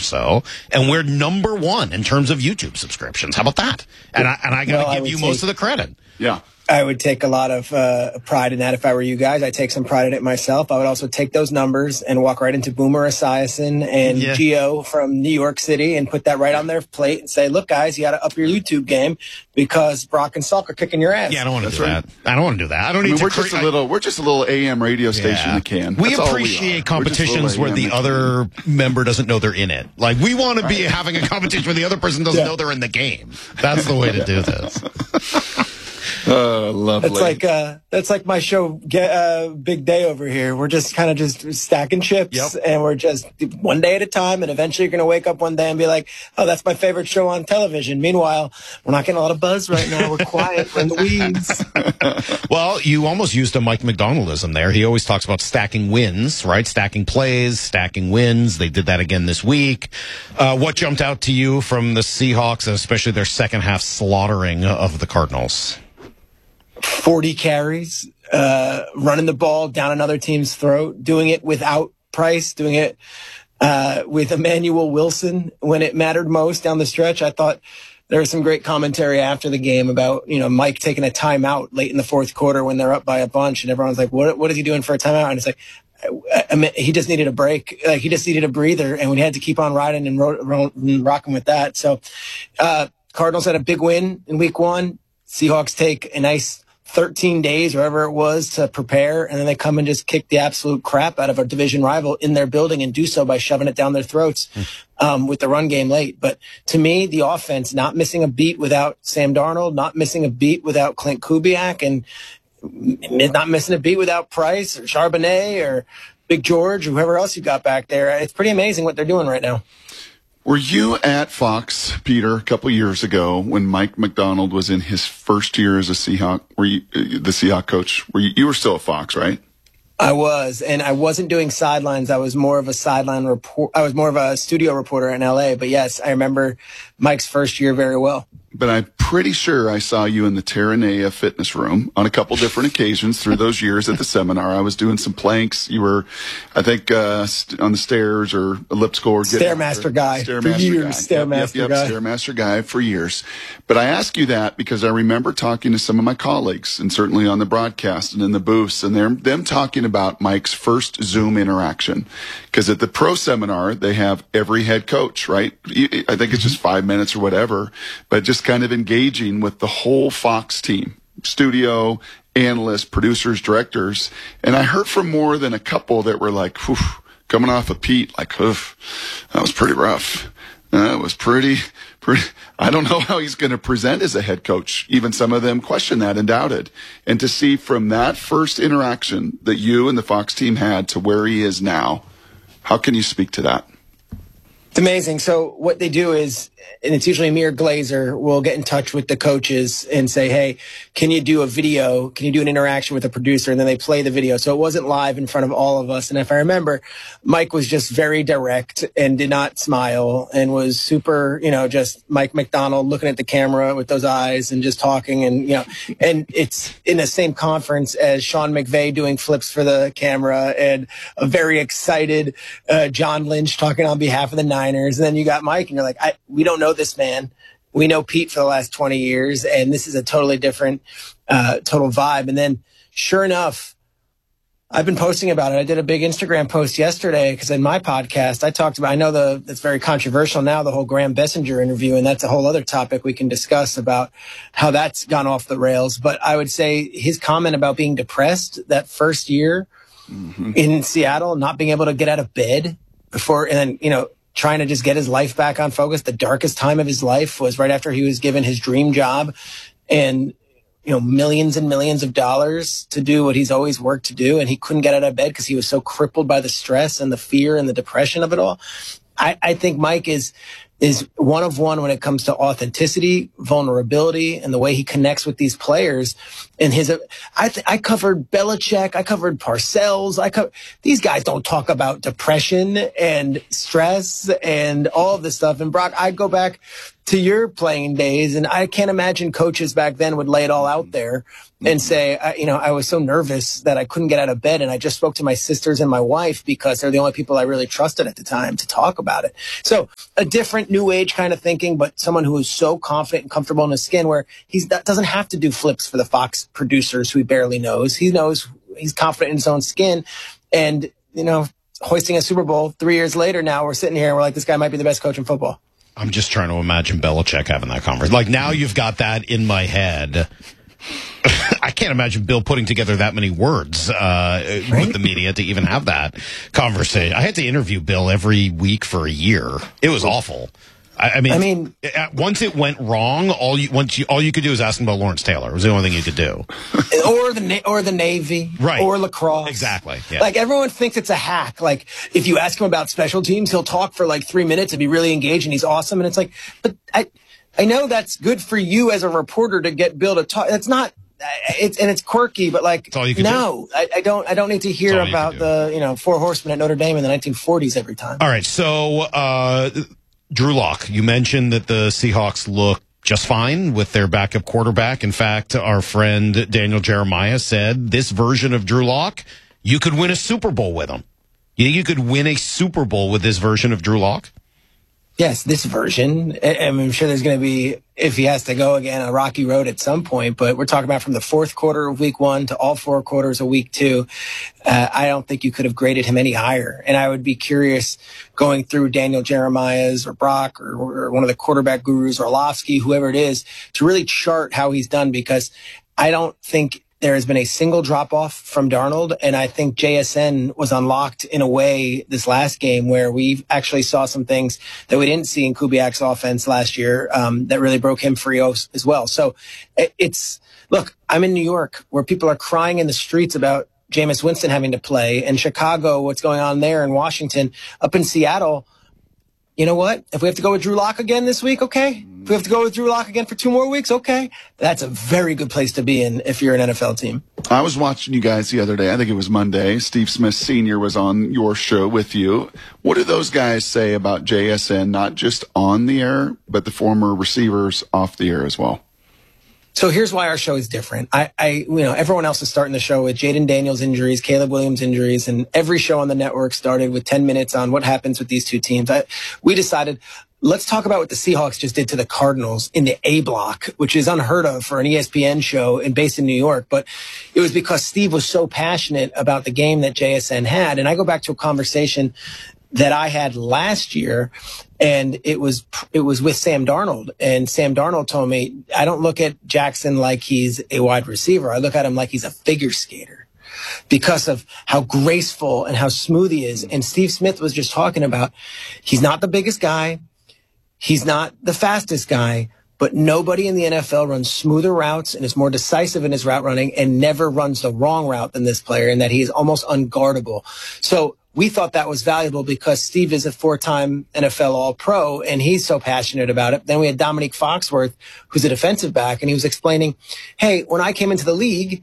so, and we're number one in terms of YouTube subscriptions. How about that? And I got to give you most of the credit. Yeah. I would take a lot of pride in that if I were you guys. I take some pride in it myself. I would also take those numbers and walk right into Boomer Esiason and Gio from New York City and put that right on their plate and say, look, guys, you got to up your YouTube game because Brock and Salk are kicking your ass. Yeah, I don't want to do that. I don't want to do that. I don't need to. We're just a little AM radio station that can. We appreciate competitions where the other member doesn't know they're in it. Like, we want to be having a competition where the other person doesn't know they're in the game. That's the way to do this. Lovely. That's like my show, Big Day over here. We're just kind of just stacking chips, and we're just one day at a time. And eventually, you're going to wake up one day and be like, "Oh, that's my favorite show on television." Meanwhile, we're not getting a lot of buzz right now. We're quiet. We're in the weeds. Well, you almost used a Mike McDonaldism there. He always talks about stacking wins, right? Stacking plays, stacking wins. They did that again this week. What jumped out to you from the Seahawks, and especially their second half slaughtering of the Cardinals? 40 carries, running the ball down another team's throat, doing it without Price, doing it with Emmanuel Wilson when it mattered most down the stretch. I thought there was some great commentary after the game about, Mike taking a timeout late in the fourth quarter when they're up by a bunch, and everyone's like, what is he doing for a timeout? And it's like, he just needed a break. Like, he just needed a breather, and we had to keep on riding and rocking with that. So Cardinals had a big win in week one. Seahawks take a nice 13 days, whatever it was, to prepare, and then they come and just kick the absolute crap out of a division rival in their building and do so by shoving it down their throats with the run game late. But to me, the offense, not missing a beat without Sam Darnold, not missing a beat without Clint Kubiak, and not missing a beat without Price or Charbonnet or Big George or whoever else you got back there. It's pretty amazing what they're doing right now. Were you at Fox, Peter, a couple of years ago when Mike McDonald was in his first year as a Seahawk? Were you the Seahawk coach? You were still at Fox, right? I was, and I wasn't doing sidelines. I was more of a sideline report. I was more of a studio reporter in LA. But yes, I remember Mike's first year very well. But I'm pretty sure I saw you in the Terranea fitness room on a couple different occasions through those years at the seminar. I was doing some planks. You were, I think, on the stairs or elliptical. Stairmaster guy. Stairmaster guy for years. But I ask you that because I remember talking to some of my colleagues, and certainly on the broadcast and in the booths, and them talking about Mike's first Zoom interaction. Because at the pro seminar, they have every head coach, right? I think it's just 5 minutes or whatever, but just kind of engaging with the whole Fox team, studio, analysts, producers, directors. And I heard from more than a couple that were like, whew, coming off of Pete, like, oof, that was pretty rough. That was pretty. I don't know how he's going to present as a head coach. Even some of them questioned that and doubted. And to see from that first interaction that you and the Fox team had to where he is now, how can you speak to that? It's amazing. So what they do is, and it's usually Amir Glazer will get in touch with the coaches and say, hey, can you do a video? Can you do an interaction with a producer? And then they play the video. So it wasn't live in front of all of us. And if I remember, Mike was just very direct and did not smile and was super, just Mike McDonald looking at the camera with those eyes and just talking. And, and it's in the same conference as Sean McVay doing flips for the camera and a very excited John Lynch talking on behalf of the Niners. And then you got Mike and you're like, we don't know this man. We know Pete for the last 20 years, and this is a totally different, total vibe. And then, sure enough, I've been posting about it. I did a big Instagram post yesterday because in my podcast, I talked about, I know that's very controversial now, the whole Graham Bessinger interview, and that's a whole other topic we can discuss about how that's gone off the rails. But I would say his comment about being depressed that first year in Seattle, not being able to get out of bed before, and then, trying to just get his life back on focus. The darkest time of his life was right after he was given his dream job and, millions and millions of dollars to do what he's always worked to do. And he couldn't get out of bed because he was so crippled by the stress and the fear and the depression of it all. I think Mike is is one of one when it comes to authenticity, vulnerability, and the way he connects with these players. And I covered Belichick, I covered Parcells, these guys don't talk about depression and stress and all of this stuff. And Brock, I go back to your playing days, and I can't imagine coaches back then would lay it all out there and say, I was so nervous that I couldn't get out of bed, and I just spoke to my sisters and my wife because they're the only people I really trusted at the time to talk about it. So a different new age kind of thinking, but someone who is so confident and comfortable in his skin where doesn't have to do flips for the Fox producers who he barely knows. He knows he's confident in his own skin, and, hoisting a Super Bowl 3 years later now, we're sitting here and we're like, this guy might be the best coach in football. I'm just trying to imagine Belichick having that conversation. Like, now you've got that in my head. I can't imagine Bill putting together that many words with the media to even have that conversation. I had to interview Bill every week for a year. It was awful. I mean, once it went wrong, all you could do is ask him about Lawrence Taylor. It was the only thing you could do. or the Navy, right? Or lacrosse. Exactly. Yeah. Like, everyone thinks it's a hack. Like, if you ask him about special teams, he'll talk for like 3 minutes and be really engaged, and he's awesome. And it's like, but I know that's good for you as a reporter to get Bill to talk. That's not. It's quirky, but like, no, I don't need to hear about the Four Horsemen at Notre Dame in the 1940s every time. All right, so Drew Lock, you mentioned that the Seahawks look just fine with their backup quarterback. In fact, our friend Daniel Jeremiah said this version of Drew Lock, you could win a Super Bowl with him. You could win a Super Bowl with this version of Drew Lock? Yes, this version. I'm sure there's going to be, if he has to go again, a rocky road at some point, but we're talking about from the fourth quarter of week 1 to all 4 quarters of week 2. I don't think you could have graded him any higher. And I would be curious going through Daniel Jeremiah's or Brock or one of the quarterback gurus, or Orlovsky, whoever it is, to really chart how he's done, because I don't think there has been a single drop-off from Darnold, and I think JSN was unlocked in a way this last game where we actually saw some things that we didn't see in Kubiak's offense last year that really broke him free as well. So look, I'm in New York where people are crying in the streets about Jameis Winston having to play, and Chicago, what's going on there, in Washington, up in Seattle. You know what? If we have to go with Drew Lock again this week, okay. If we have to go with Drew Lock again for 2 more weeks, okay. That's a very good place to be in if you're an NFL team. I was watching you guys the other day. I think it was Monday. Steve Smith Sr. was on your show with you. What do those guys say about JSN, not just on the air, but the former receivers off the air as well? So here's why our show is different. Everyone else is starting the show with Jaden Daniels injuries, Caleb Williams injuries, and every show on the network started with 10 minutes on what happens with these two teams. We decided, let's talk about what the Seahawks just did to the Cardinals in the A block, which is unheard of for an ESPN show and based in New York. But it was because Steve was so passionate about the game that JSN had. And I go back to a conversation that I had last year, and it was with Sam Darnold. And Sam Darnold told me, I don't look at Jackson like he's a wide receiver. I look at him like he's a figure skater because of how graceful and how smooth he is. And Steve Smith was just talking about, he's not the biggest guy. He's not the fastest guy, but nobody in the NFL runs smoother routes and is more decisive in his route running and never runs the wrong route than this player, and that he is almost unguardable. So we thought that was valuable because Steve is a 4-time NFL All-Pro, and he's so passionate about it. Then we had Dominique Foxworth, who's a defensive back, and he was explaining, hey, when I came into the league,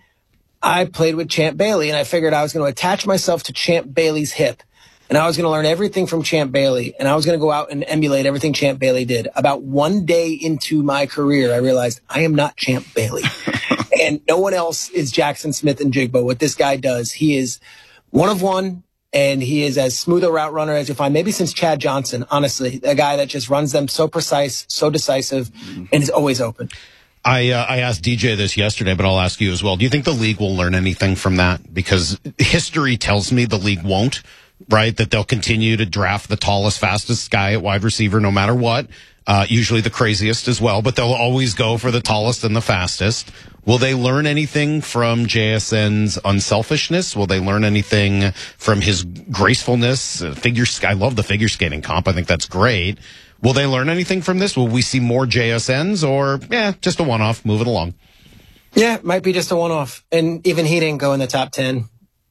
I played with Champ Bailey, and I figured I was going to attach myself to Champ Bailey's hip, and I was going to learn everything from Champ Bailey, and I was going to go out and emulate everything Champ Bailey did. About 1 day into my career, I realized I am not Champ Bailey, and no one else is Jackson Smith-Njigba. What this guy does, he is one of one. And he is as smooth a route runner as you find, maybe since Chad Johnson, honestly, a guy that just runs them so precise, so decisive, and is always open. I asked DJ this yesterday, but I'll ask you as well. Do you think the league will learn anything from that? Because history tells me the league won't, right? That they'll continue to draft the tallest, fastest guy at wide receiver no matter what. Usually the craziest as well, but they'll always go for the tallest and the fastest. Will they learn anything from JSN's unselfishness? Will they learn anything from his gracefulness? I love the figure skating comp. I think that's great. Will they learn anything from this? Will we see more JSNs, or just a one-off, move it along? Yeah, it might be just a one-off. And even he didn't go in the top 10.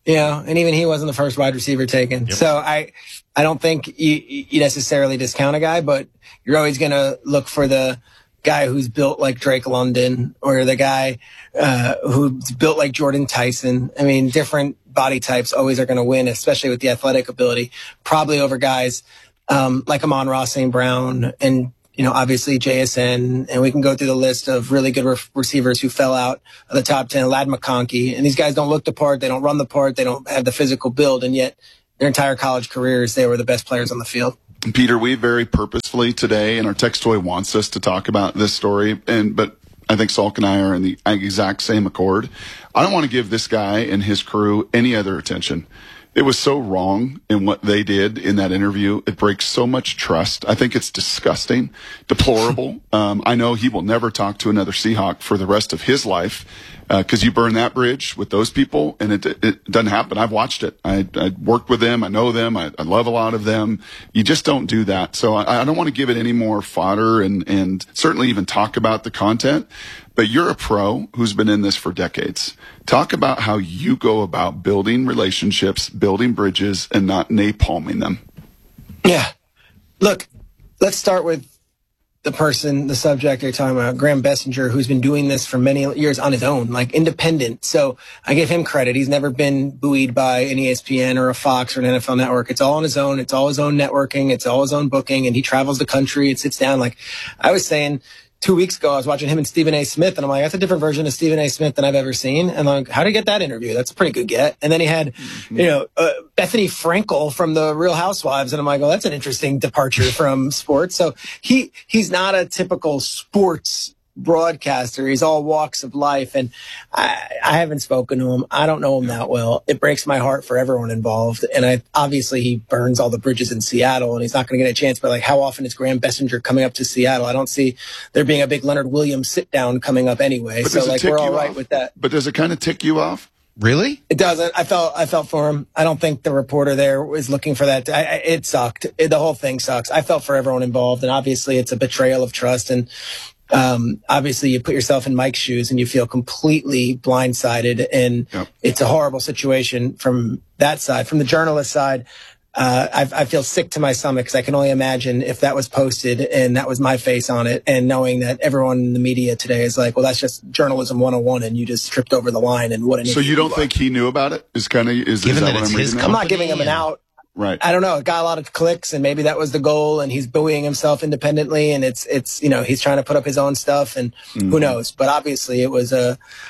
and even he wasn't the first wide receiver taken. Yep. So I don't think you necessarily discount a guy, but you're always going to look for the guy who's built like Drake London or the guy who's built like Jordan Tyson. I mean, different body types always are going to win, especially with the athletic ability, probably over guys like Amon-Ra St. Brown and, obviously JSN. And we can go through the list of really good receivers who fell out of the top 10, Ladd McConkey. And these guys don't look the part. They don't run the part. They don't have the physical build. And yet their entire college careers, they were the best players on the field. Peter, we very purposefully today, and our text toy wants us to talk about this story, but I think Salk and I are in the exact same accord. I don't want to give this guy and his crew any other attention. It was so wrong in what they did in that interview. It breaks so much trust. I think it's disgusting, deplorable. I know he will never talk to another Seahawk for the rest of his life because you burn that bridge with those people, and it doesn't happen. I've watched it. I worked with them. I know them. I love a lot of them. You just don't do that. So I don't want to give it any more fodder and certainly even talk about the content. But you're a pro who's been in this for decades. Talk about how you go about building relationships, building bridges, and not napalming them. Yeah. Look, let's start with the subject you're talking about, Graham Bessinger, who's been doing this for many years on his own, like independent. So I give him credit. He's never been buoyed by an ESPN or a Fox or an NFL network. It's all on his own. It's all his own networking. It's all his own booking. And he travels the country and sits down. Like I was saying, 2 weeks ago, I was watching him and Stephen A. Smith, and I'm like, that's a different version of Stephen A. Smith than I've ever seen. And I'm like, how did he get that interview? That's a pretty good get. And then he had, Bethany Frankel from the Real Housewives, and I'm like, oh, that's an interesting departure from sports. So he's not a typical sports broadcaster. He's all walks of life, and I haven't spoken to him. I don't know him that well. It breaks my heart for everyone involved, and obviously he burns all the bridges in Seattle, and he's not going to get a chance. But like, how often is Graham Bessinger coming up to Seattle? I don't see there being a big Leonard Williams sit down coming up anyway. But so like, we're all right with that. But does it kind of tick you off? Really? It doesn't. I felt for him. I don't think the reporter there was looking for that. It sucked. The whole thing sucks. I felt for everyone involved, and obviously it's a betrayal of trust. And obviously you put yourself in Mike's shoes and you feel completely blindsided, and It's a horrible situation from that side. From the journalist side, I feel sick to my stomach because I can only imagine if that was posted and that was my face on it, and knowing that everyone in the media today is like, well, that's just journalism 101 and you just tripped over the line, and what an So you don't think he knew about it? Is that what I'm reading? I'm not giving him an out. Right. I don't know. It got a lot of clicks, and maybe that was the goal, and he's buoying himself independently, and it's he's trying to put up his own stuff, and who knows. But obviously it was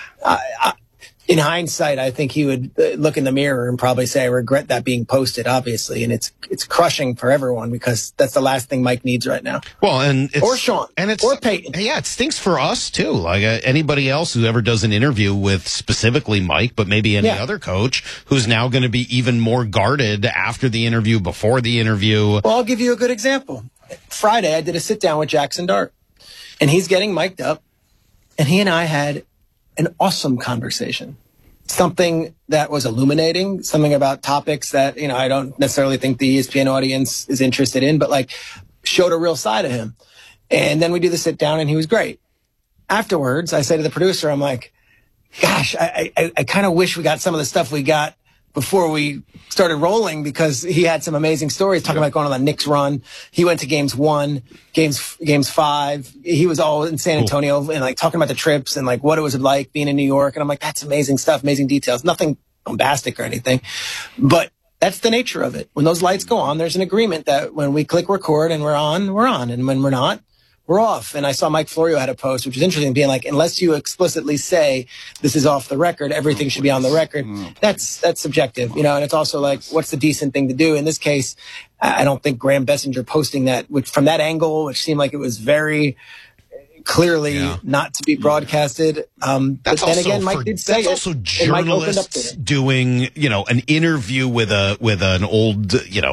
in hindsight, I think he would look in the mirror and probably say, I regret that being posted, obviously. And it's crushing for everyone because that's the last thing Mike needs right now. Well, or Sean, or Peyton. Yeah, it stinks for us too. Like anybody else who ever does an interview with specifically Mike, but maybe any other coach who's now going to be even more guarded after the interview, before the interview. Well, I'll give you a good example. Friday, I did a sit down with Jackson Dart, and he's getting mic'd up, and he and I had an awesome conversation. Something that was illuminating, something about topics that, I don't necessarily think the ESPN audience is interested in, but like showed a real side of him. And then we do the sit down, and he was great. Afterwards, I say to the producer, I'm like, gosh, I kind of wish we got some of the stuff we got before we started rolling, because he had some amazing stories talking about going on the Knicks run. He went to games 1, games 5. He was all in San Antonio and like talking about the trips and like what it was like being in New York. And I'm like, that's amazing stuff, amazing details, nothing bombastic or anything, but that's the nature of it. When those lights go on, there's an agreement that when we click record and we're on, we're on. And when we're not, we're off. And I saw Mike Florio had a post, which was interesting, being like, unless you explicitly say this is off the record, everything should be on the record. That's subjective, and it's also like, what's the decent thing to do? In this case, I don't think Graham Bessinger posting that from that angle, which seemed like it was very clearly not to be broadcasted. But then again, Mike did say that's also journalists doing, an interview with an old,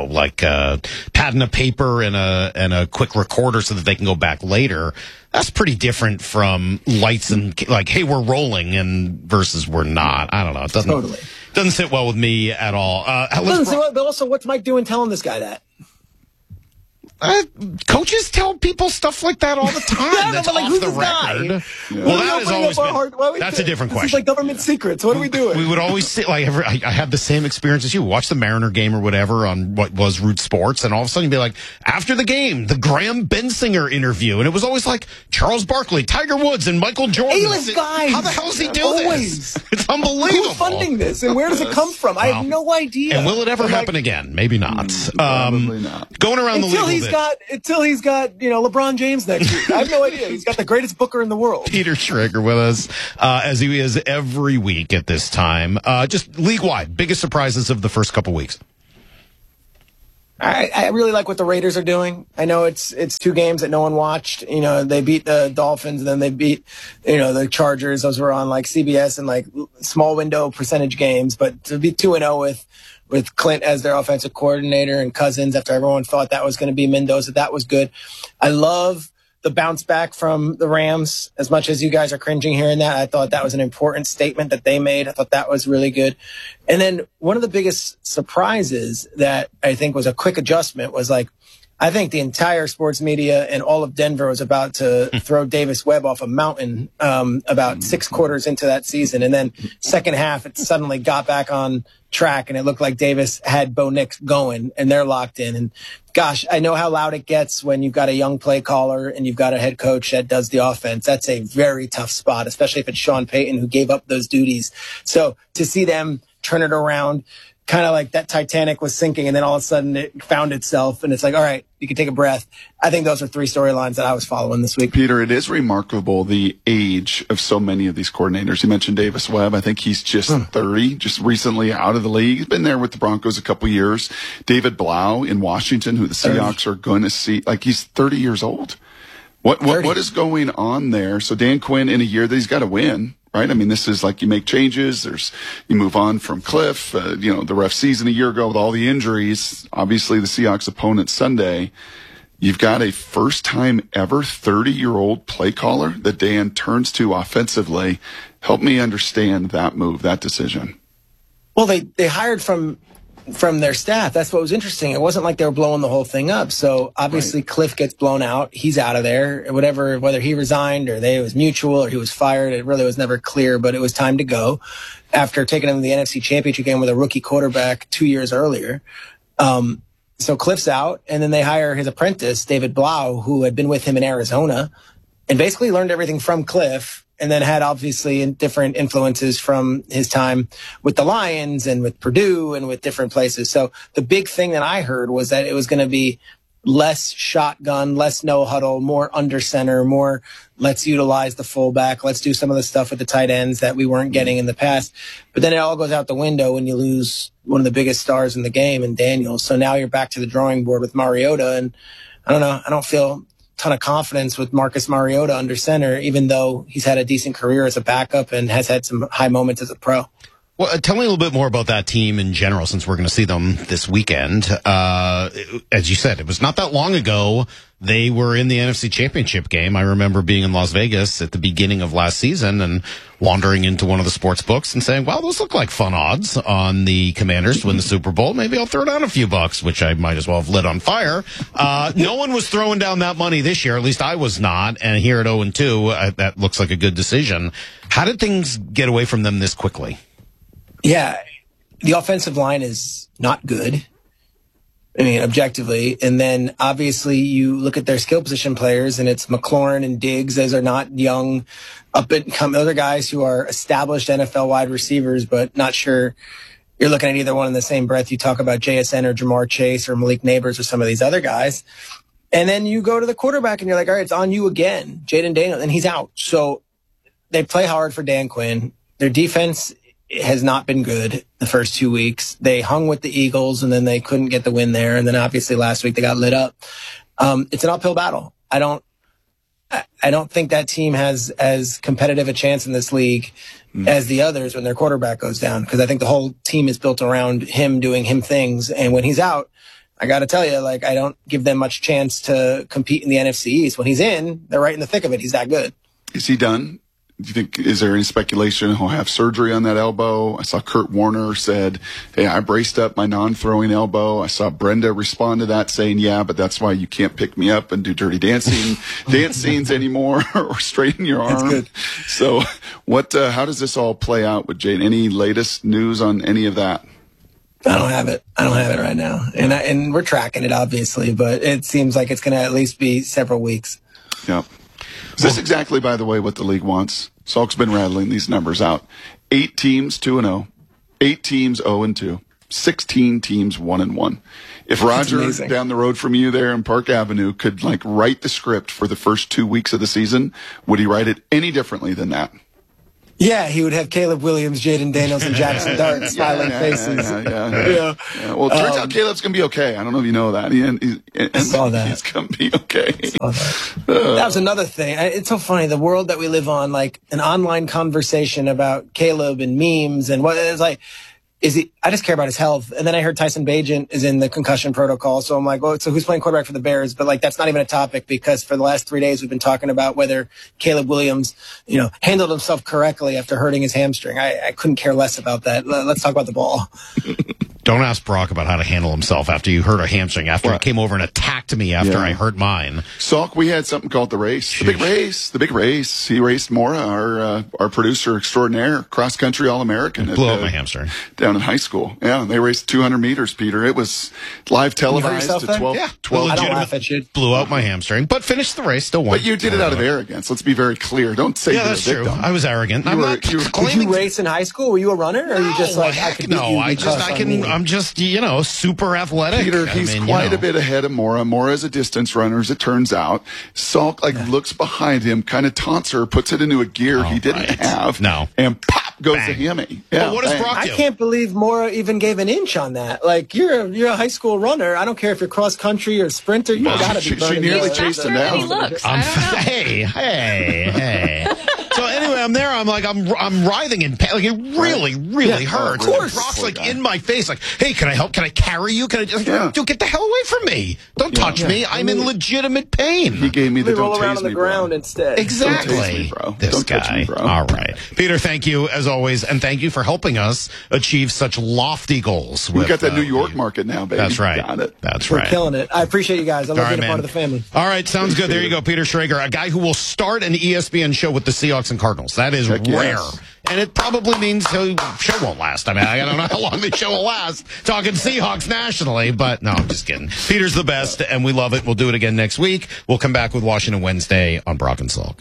pad and a paper and a quick recorder so that they can go back later. That's pretty different from lights and like, hey, we're rolling, and versus we're not. I don't know. It doesn't sit well with me at all. Doesn't sit well, but also, what's Mike doing telling this guy that? Coaches tell people stuff like that all the time. Yeah, That's but, like, off who's the this guy? record. Yeah. Well, that has always been. That's a different This question. is like government secrets. What are we doing? We would always say, like, I had the same experience as you. Watch the Mariner game or whatever on what was Root Sports, and all of a sudden you'd be like, after the game, the Graham Bensinger interview, and it was always like Charles Barkley, Tiger Woods, and Michael Jordan. A-list guys. How the hell does he do Always. this? It's unbelievable. Who's funding this, and where does it come from? I have no idea. And will it ever happen again? Maybe not. Probably not. Going around Until the legal he's got LeBron James next week. I have no idea. He's got the greatest booker in the world. Peter Schrager with us, as he is every week at this time. Just league-wide, biggest surprises of the first couple weeks. I really like what the Raiders are doing. I know it's 2 games that no one watched. They beat the Dolphins, and then they beat, the Chargers. Those were on like CBS and like small window percentage games. But to be 2-0 with Clint as their offensive coordinator and Cousins after everyone thought that was going to be Mendoza, that was good. I love the bounce back from the Rams. As much as you guys are cringing hearing that, I thought that was an important statement that they made. I thought that was really good. And then one of the biggest surprises that I think was a quick adjustment was like, I think the entire sports media and all of Denver was about to throw Davis Webb off a mountain about 6 quarters into that season. And then second half, it suddenly got back on track, and it looked like Davis had Bo Nix going, and they're locked in. And gosh, I know how loud it gets when you've got a young play caller and you've got a head coach that does the offense. That's a very tough spot, especially if it's Sean Payton who gave up those duties. So to see them turn it around, kind of like that Titanic was sinking, and then all of a sudden it found itself, and it's like, all right, you can take a breath. I think those are 3 storylines that I was following this week. Peter, it is remarkable the age of so many of these coordinators. You mentioned Davis Webb. I think he's just 30, just recently out of the league. He's been there with the Broncos a couple years. David Blau in Washington, who the Seahawks are going to see, like he's 30 years old. What is going on there? So Dan Quinn, in a year that he's got to win, right? I mean, this is like you make changes. You move on from Cliff. The rough season a year ago with all the injuries. Obviously, the Seahawks opponent Sunday. You've got a first-time ever 30-year-old play caller that Dan turns to offensively. Help me understand that move, that decision. Well, they hired from their staff. That's what was interesting. It wasn't like they were blowing the whole thing up. So obviously Cliff gets blown out. He's out of there. Whether he resigned or it was mutual or he was fired, it really was never clear, but it was time to go after taking him to the NFC Championship game with a rookie quarterback 2 years earlier. So Cliff's out, and then they hire his apprentice, David Blau, who had been with him in Arizona and basically learned everything from Cliff, and then had obviously different influences from his time with the Lions and with Purdue and with different places. So the big thing that I heard was that it was going to be less shotgun, less no huddle, more under center, more let's utilize the fullback. Let's do some of the stuff with the tight ends that we weren't getting in the past. But then it all goes out the window when you lose one of the biggest stars in the game in Daniels. So now you're back to the drawing board with Mariota. And I don't know. I don't feel ton of confidence with Marcus Mariota under center, even though he's had a decent career as a backup and has had some high moments as a pro. Well, tell me a little bit more about that team in general, since we're going to see them this weekend. As you said, it was not that long ago they were in the NFC Championship game. I remember being in Las Vegas at the beginning of last season and wandering into one of the sports books and saying, wow, those look like fun odds on the Commanders to win the Super Bowl. Maybe I'll throw down a few bucks, which I might as well have lit on fire. No one was throwing down that money this year. At least I was not. And here at 0-2, that looks like a good decision. How did things get away from them this quickly? Yeah, the offensive line is not good. I mean, objectively. And then obviously you look at their skill position players, and it's McLaurin and Diggs. Those are not young up and come. Those are guys who are established NFL wide receivers, but not sure you're looking at either one in the same breath. You talk about JSN or Jamar Chase or Malik Neighbors or some of these other guys. And then you go to the quarterback and you're like, all right, it's on you again. Jaden Daniels, and he's out. So they play hard for Dan Quinn. Their defense has not been good the first 2 weeks. They hung with the Eagles, and then they couldn't get the win there. And then obviously last week they got lit up. It's an uphill battle. I don't think that team has as competitive a chance in this league as the others when their quarterback goes down, because I think the whole team is built around him doing him things. And when he's out, I got to tell you, like, I don't give them much chance to compete in the NFC East. When he's in, they're right in the thick of it. He's that good. Is he done? Do you think, is there any speculation he'll have surgery on that elbow? I saw Kurt Warner said, hey, I braced up my non-throwing elbow. I saw Brenda respond to that saying, yeah, but that's why you can't pick me up and do dirty dance scenes anymore or straighten your arm. That's good. So how does this all play out with Jade? Any latest news on any of that? I don't have it right now. And we're tracking it, obviously, but it seems like it's going to at least be several weeks. Yeah. Is this exactly, by the way, what the league wants? Salk's been rattling these numbers out. 8 teams 2-0, 8 teams 0-2, 16 teams 1-1. If Roger down the road from you there in Park Avenue could write the script for the first 2 weeks of the season, would he write it any differently than that? Yeah, he would have Caleb Williams, Jaden Daniels, and Jackson Dart smiling faces. Yeah. Well, it turns out Caleb's going to be okay. I don't know if you know that. I saw that. He's going to be okay. That was another thing. It's so funny, the world that we live on, an online conversation about Caleb and memes and what it's like. I just care about his health. And then I heard Tyson Bagent is in the concussion protocol. So I'm like, well, so who's playing quarterback for the Bears? But that's not even a topic because for the last 3 days we've been talking about whether Caleb Williams, handled himself correctly after hurting his hamstring. I couldn't care less about that. Let's talk about the ball. Don't ask Brock about how to handle himself after you hurt a hamstring, after he came over and attacked me after I hurt mine. Salk, we had something called the race. The big race. He raced Mora, our producer extraordinaire, cross-country All-American. Blew up my hamstring. Down in high school. Yeah, they raced 200 meters, Peter. It was live televised to 12. Yeah, 12. I don't laugh at you. Blew out my hamstring, but finished the race, still won. But you did it out of arrogance. Let's be very clear. Don't say you're that's a victim. true. I was arrogant. Did you race in high school? Were you a runner? Or you just I'm just, super athletic. Peter, he's quite a bit ahead of Mora. Mora is a distance runner, as it turns out. Salk looks behind him, kind of taunts her, puts it into a gear he didn't have. No. And pop goes the hammy. Yeah, but what does Brock do? I can't believe Mora even gave an inch on that. You're a high school runner. I don't care if you're cross country or sprinter. You gotta be. She nearly chased him down. He looks. Hey. So anyway, I'm there. I'm writhing in pain. It really hurts. Of course. Brock's in my face, hey, can I help? Can I carry you? Can I? Dude, get the hell away from me! Don't touch me. I'm in legitimate pain. He gave me the don't roll around tase on the me, ground bro. instead. Exactly. Don't tase me, bro. This don't guy. touch me, bro. All right, Peter. Thank you as always, and thank you for helping us achieve such lofty goals. We got that New York market now, baby. That's right. Got it. That's We're right. killing it. I appreciate you guys. I love being a part of the family. All right, sounds good. There you go, Peter Schrager, a guy who will start an ESPN show with the Seahawks and Cardinals. That is rare. Yes. And it probably means the show won't last. I mean, I don't know how long the show will last talking Seahawks nationally, but no, I'm just kidding. Peter's the best, and we love it. We'll do it again next week. We'll come back with Washington Wednesday on Brock and Salk.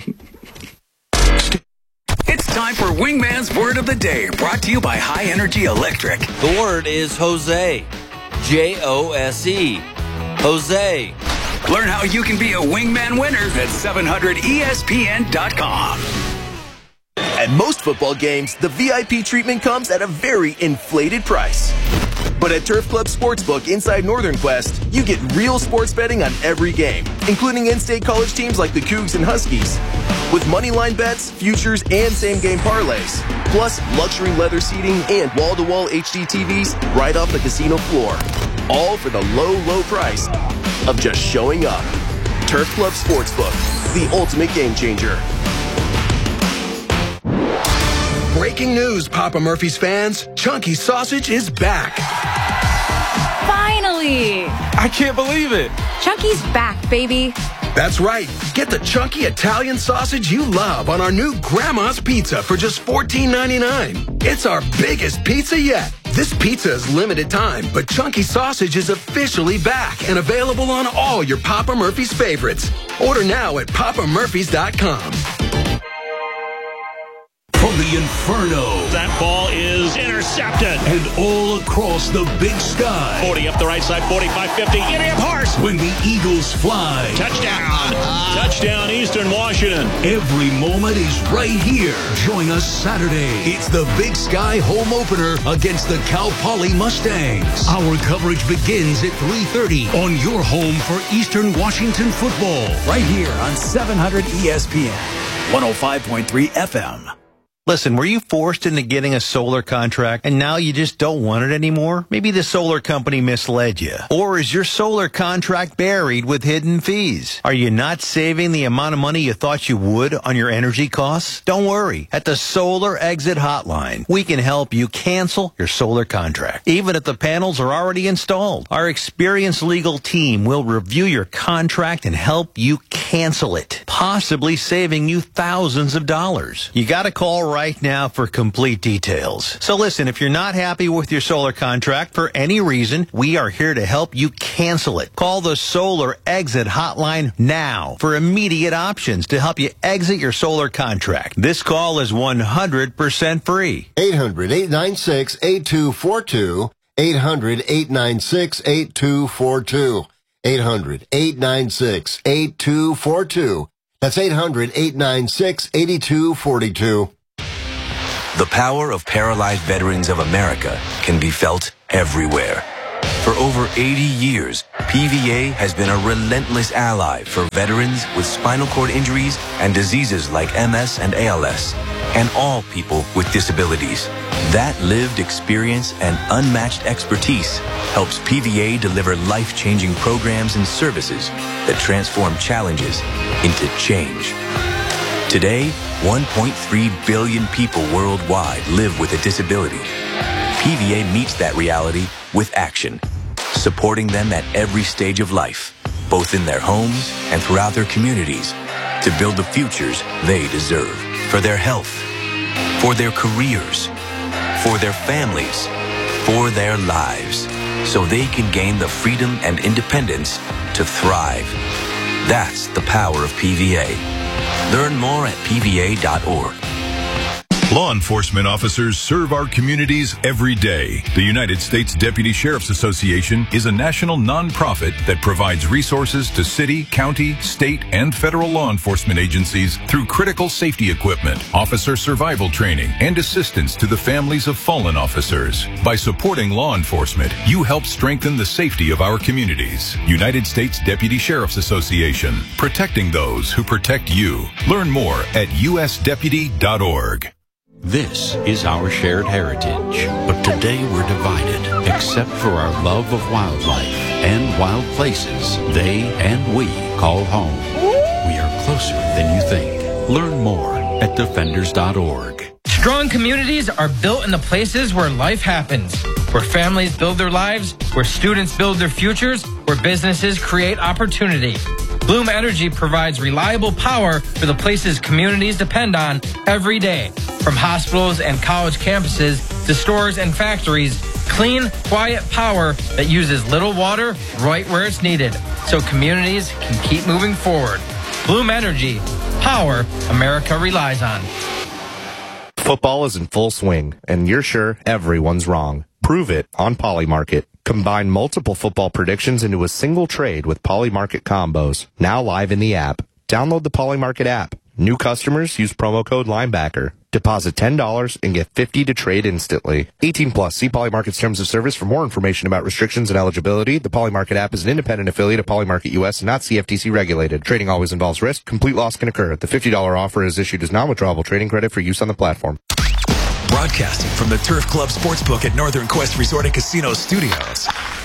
It's time for Wingman's Word of the Day, brought to you by High Energy Electric. The word is Jose. Jose. Jose. Learn how you can be a Wingman winner at 700ESPN.com. At most football games, the VIP treatment comes at a very inflated price. But at Turf Club Sportsbook inside Northern Quest, you get real sports betting on every game, including in-state college teams like the Cougs and Huskies. With moneyline bets, futures, and same-game parlays. Plus, luxury leather seating and wall-to-wall HD TVs right off the casino floor. All for the low price of just showing up. Turf Club Sportsbook, the ultimate game changer. Breaking news, Papa Murphy's fans. Chunky Sausage is back. Finally! I can't believe it. Chunky's back, baby. That's right. Get the chunky Italian sausage you love on our new Grandma's Pizza for just $14.99. It's our biggest pizza yet. This pizza is limited time, but Chunky Sausage is officially back and available on all your Papa Murphy's favorites. Order now at papamurphys.com. From the Inferno. That ball is intercepted. And all across the big sky. 40 up the right side, 45, 50. Idiom horse. When the Eagles fly. Touchdown. Touchdown, Eastern Washington. Every moment is right here. Join us Saturday. It's the Big Sky home opener against the Cal Poly Mustangs. Our coverage begins at 3:30 on your home for Eastern Washington football. Right here on 700 ESPN, 105.3 FM. Listen, were you forced into getting a solar contract and now you just don't want it anymore? Maybe the solar company misled you. Or is your solar contract buried with hidden fees? Are you not saving the amount of money you thought you would on your energy costs? Don't worry. At the Solar Exit Hotline, we can help you cancel your solar contract, even if the panels are already installed. Our experienced legal team will review your contract and help you cancel it, possibly saving you thousands of dollars. You got to call right now for complete details. So listen, if you're not happy with your solar contract for any reason, we are here to help you cancel it. Call the Solar Exit Hotline now for immediate options to help you exit your solar contract. This call is 100% free. 800-896-8242. 800-896-8242. 800-896-8242. That's 800-896-8242. The power of Paralyzed Veterans of America can be felt everywhere. For over 80 years, PVA has been a relentless ally for veterans with spinal cord injuries and diseases like MS and ALS, and all people with disabilities. That lived experience and unmatched expertise helps PVA deliver life-changing programs and services that transform challenges into change. Today, 1.3 billion people worldwide live with a disability. PVA meets that reality with action, supporting them at every stage of life, both in their homes and throughout their communities, to build the futures they deserve for their health, for their careers, for their families, for their lives, so they can gain the freedom and independence to thrive. That's the power of PVA. Learn more at PVA.org. Law enforcement officers serve our communities every day. The United States Deputy Sheriff's Association is a national nonprofit that provides resources to city, county, state, and federal law enforcement agencies through critical safety equipment, officer survival training, and assistance to the families of fallen officers. By supporting law enforcement, you help strengthen the safety of our communities. United States Deputy Sheriff's Association, protecting those who protect you. Learn more at usdeputy.org. This is our shared heritage, but today we're divided, except for our love of wildlife and wild places they and we call home. We are closer than you think. Learn more at defenders.org. Strong communities are built in the places where life happens, where families build their lives, where students build their futures, where businesses create opportunity. Bloom Energy provides reliable power for the places communities depend on every day. From hospitals and college campuses to stores and factories, clean, quiet power that uses little water right where it's needed, so communities can keep moving forward. Bloom Energy, power America relies on. Football is in full swing, and you're sure everyone's wrong. Prove it on Polymarket. Combine multiple football predictions into a single trade with Polymarket combos. Now live in the app. Download the Polymarket app. New customers use promo code Linebacker. Deposit $10 and get $50 to trade instantly. 18 plus. See Polymarket's terms of service for more information about restrictions and eligibility. The Polymarket app is an independent affiliate of Polymarket US and not CFTC regulated. Trading always involves risk. Complete loss can occur. The $50 offer is issued as non-withdrawable trading credit for use on the platform. Broadcasting from the Turf Club Sportsbook at Northern Quest Resort and Casino Studios.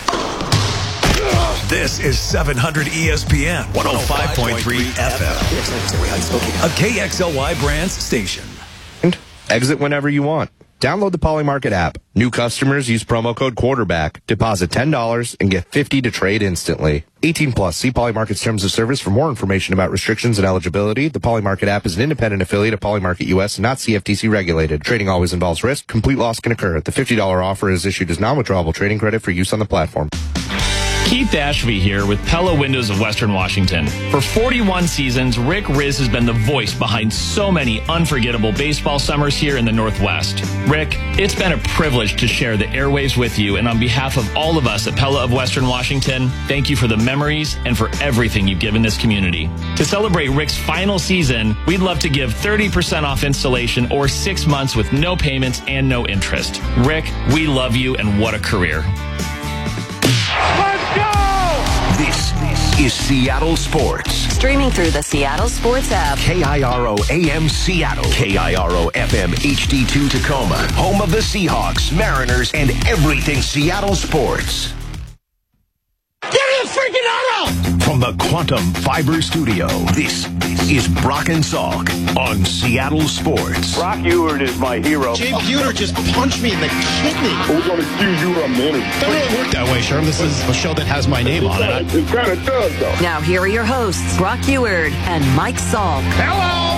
This is 700 ESPN 105.3 FM. A KXLY Brands station. Exit whenever you want. Download the Polymarket app. New customers use promo code quarterback. Deposit $10 and get $50 to trade instantly. 18 plus. See Polymarket's terms of service for more information about restrictions and eligibility. The Polymarket app is an independent affiliate of Polymarket US and not CFTC regulated. Trading always involves risk. Complete loss can occur. The $50 offer is issued as non-withdrawable trading credit for use on the platform. Keith Ashby here with Pella Windows of Western Washington. For 41 seasons, Rick Riz has been the voice behind so many unforgettable baseball summers here in the Northwest. Rick, it's been a privilege to share the airwaves with you, and on behalf of all of us at Pella of Western Washington, thank you for the memories and for everything you've given this community. To celebrate Rick's final season, we'd love to give 30% off installation or 6 months with no payments and no interest. Rick, we love you, and what a career. This is Seattle Sports. streaming through the Seattle Sports app. KIRO AM Seattle, KIRO FM HD2 Tacoma, home of the Seahawks, Mariners, and everything Seattle sports. Give me a freaking auto! From the Quantum Fiber Studio, this is Brock and Salk on Seattle Sports. Brock Ewert is my hero. Jay Buhner just punched me in the kidney. We're going to do you a minute. Doesn't really work that way, Sherm. This is a show that has my name on it. It kind of does, though. Now here are your hosts, Brock Ewert and Mike Salk. Hello!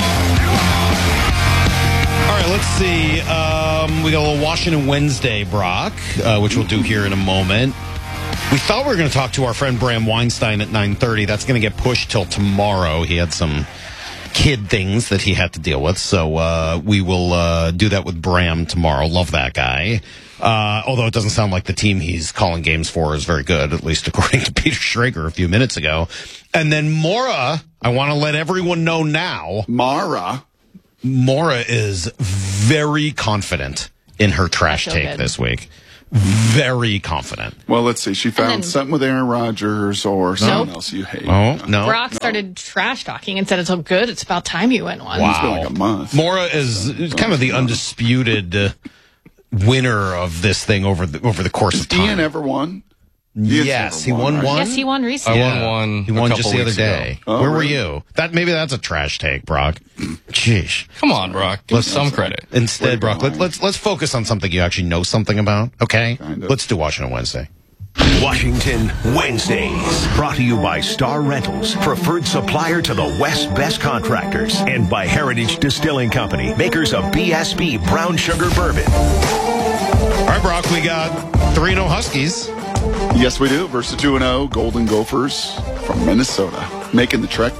All right, let's see. We got a little Washington Wednesday, Brock, which we'll do here in a moment. We thought we were going to talk to our friend Bram Weinstein at 9:30. That's going to get pushed till tomorrow. He had some kid things that he had to deal with. So we will do that with Bram tomorrow. Love that guy. Although it doesn't sound like the team he's calling games for is very good, at least according to Peter Schrager a few minutes ago. And then Mora, I want to let everyone know now. Mora is very confident in her trash take this week. Very confident. Well, let's see. She found something with Aaron Rodgers or someone else you hate. Oh, no. Brock started trash talking and said it's so good. It's about time you win one. Wow. It's been like a month. Mora is kind of the undisputed winner of this thing over the course of time. Ian ever won? Yes, he won one. Yes, he won recently. I won one. He won just the other day. Oh, Where were really? you? Maybe that's a trash take, Brock. Jeez. Come on, Brock. Give us some credit. Instead, Brock, let's focus on something you actually know something about. Okay, kind of. Let's do Washington Wednesday. Washington Wednesdays, brought to you by Star Rentals, preferred supplier to the West Best Contractors, and by Heritage Distilling Company, makers of BSB Brown Sugar Bourbon. All right, Brock, we got 3-0 Huskies. Yes, we do. Versus 2-0 Golden Gophers from Minnesota, making the trek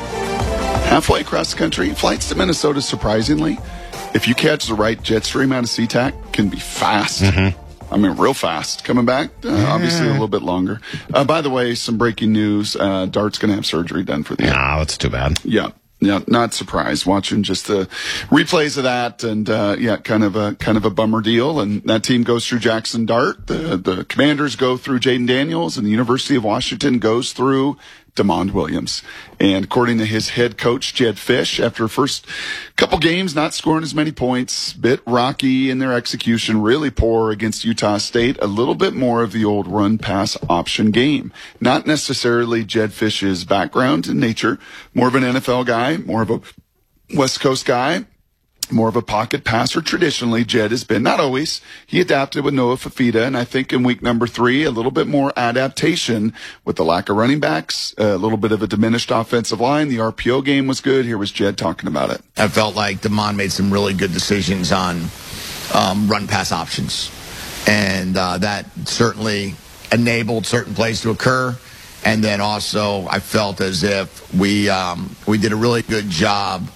halfway across the country. Flights to Minnesota, surprisingly, if you catch the right jet stream out of SeaTac, can be fast. I mean, real fast. Coming back, obviously a little bit longer. By the way, some breaking news. Dart's going to have surgery done for the Nah, that's too bad. Yeah, not surprised. Watching just the replays of that, and kind of a bummer deal. And that team goes through Jackson Dart. The Commanders go through Jaden Daniels, and the University of Washington goes through DeMond Williams. And according to his head coach, Jed Fish, after the first couple games not scoring as many points, bit rocky in their execution, really poor against Utah State, a little bit more of the old run-pass option game. Not necessarily Jed Fish's background and nature, more of an NFL guy, more of a West Coast guy, more of a pocket passer. Traditionally, Jed has been, not always. He adapted with Noah Fafita, and I think in week number 3, a little bit more adaptation with the lack of running backs, a little bit of a diminished offensive line. The RPO game was good. Here was Jed talking about it. I felt like DeMond made some really good decisions on run-pass options, and that certainly enabled certain plays to occur. And then also, I felt as if we did a really good job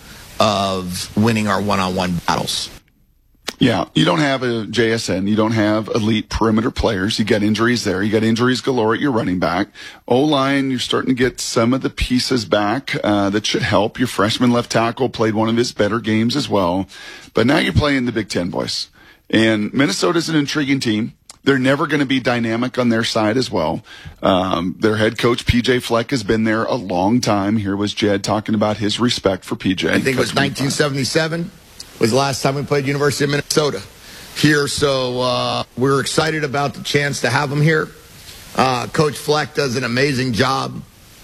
of winning our one-on-one battles. Yeah, you don't have a JSN. You don't have elite perimeter players. You got injuries there. You got injuries galore at your running back. O-line, you're starting to get some of the pieces back that should help. Your freshman left tackle played one of his better games as well. But now you're playing the Big Ten boys. And Minnesota's an intriguing team. They're never going to be dynamic on their side as well. Their head coach, P.J. Fleck, has been there a long time. Here was Jed talking about his respect for P.J. I think it was 1977 was the last time we played University of Minnesota here. So we're excited about the chance to have him here. Coach Fleck does an amazing job.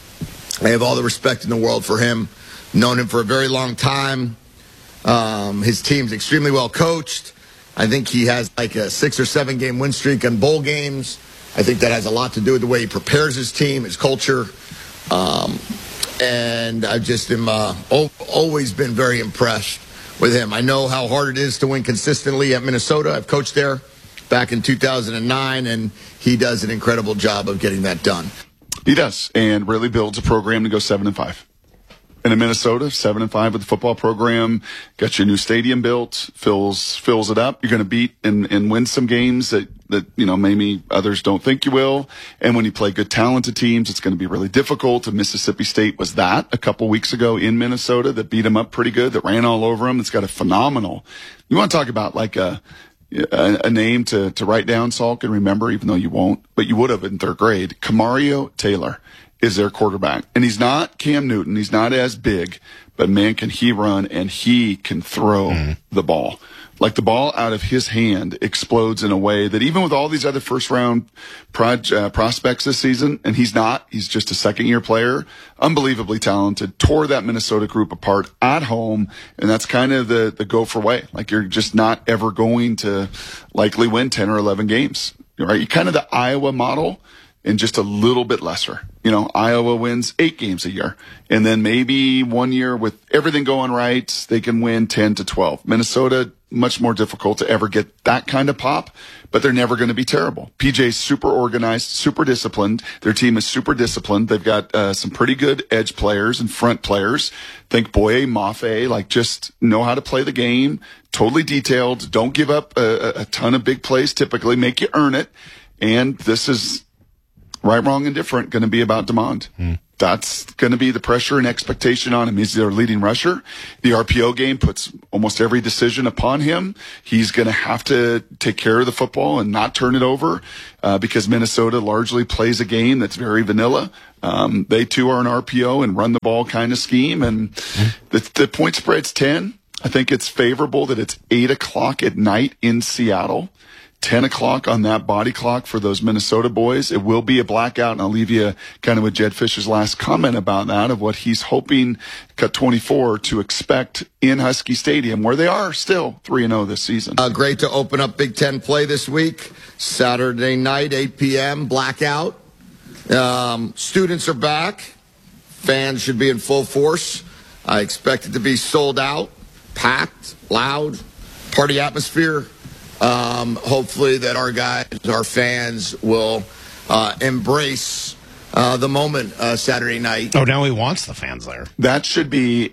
I have all the respect in the world for him. Known him for a very long time. His team's extremely well coached. I think he has like a 6 or 7 game win streak on bowl games. I think that has a lot to do with the way he prepares his team, his culture. And I've just always been very impressed with him. I know how hard it is to win consistently at Minnesota. I've coached there back in 2009, and he does an incredible job of getting that done. He does, and really builds a program to go 7-5. And in Minnesota, 7-5 with the football program, got your new stadium built, fills it up. You're going to beat and win some games that maybe others don't think you will. And when you play good, talented teams, it's going to be really difficult. And Mississippi State was that a couple weeks ago in Minnesota that beat them up pretty good, that ran all over them. It's got a phenomenal. You want to talk about like a name to write down, Salk, and remember, even though you won't, but you would have in 3rd grade. Camario Taylor is their quarterback. And he's not Cam Newton. He's not as big, but man, can he run and he can throw the ball. Like the ball out of his hand explodes in a way that even with all these other first round prospects this season, and he's just a second year player, unbelievably talented, tore that Minnesota group apart at home. And that's kind of the Gopher way. Like you're just not ever going to likely win 10 or 11 games, right? You're kind of the Iowa model and just a little bit lesser. You know, Iowa wins 8 games a year. And then maybe one year with everything going right, they can win 10 to 12. Minnesota, much more difficult to ever get that kind of pop, but they're never going to be terrible. PJ's super organized, super disciplined. Their team is super disciplined. They've got some pretty good edge players and front players. Think Boye, Mafe, like just know how to play the game. Totally detailed. Don't give up a ton of big plays typically. Make you earn it. And this is right, wrong, and different going to be about DeMond. That's going to be the pressure and expectation on him. He's their leading rusher. The RPO game puts almost every decision upon him. He's going to have to take care of the football and not turn it over because Minnesota largely plays a game that's very vanilla. They too are an RPO and run the ball kind of scheme. And the point spread's 10. I think it's favorable that it's 8 o'clock at night in Seattle. 10 o'clock on that body clock for those Minnesota boys. It will be a blackout, and I'll leave you kind of with Jed Fisher's last comment about that, of what he's hoping, cut 24, to expect in Husky Stadium, where they are still 3-0 this season. Great to open up Big Ten play this week. Saturday night, 8 p.m., blackout. Students are back. Fans should be in full force. I expect it to be sold out, packed, loud, party atmosphere. Hopefully that our guys, our fans will embrace the moment Saturday night. Oh, now he wants the fans there. That should be